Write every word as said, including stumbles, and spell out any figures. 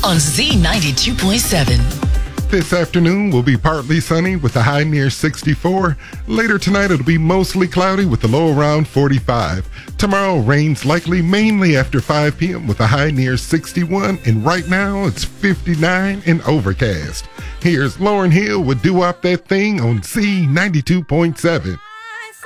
on Z ninety-two point seven. This afternoon will be partly sunny with a high near sixty-four. Later tonight, it'll be mostly cloudy with a low around forty-five. Tomorrow, rain's likely mainly after five p.m. with a high near sixty-one. And right now, it's fifty-nine and overcast. Here's Lauryn Hill with Do Up That Thing on Z ninety-two point seven.